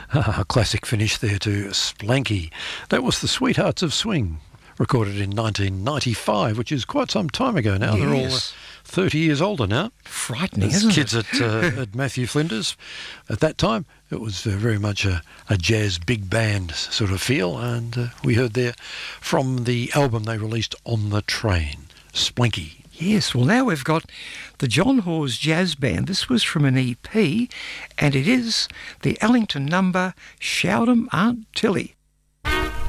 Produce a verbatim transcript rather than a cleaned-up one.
A classic finish there to Splanky. That was the Sweethearts of Swing, recorded in nineteen ninety-five, which is quite some time ago now. Yes. They're all uh, thirty years older now. Frightening, As isn't kids it? at, uh, at Matthew Flinders. At that time, it was uh, very much a, a jazz big band sort of feel, and uh, we heard there from the album they released, On the Train, Splanky. Yes, well now we've got the John Hawes Jazz Band. This was from an E P, and it is the Ellington number, Shout 'em Aunt Tilly.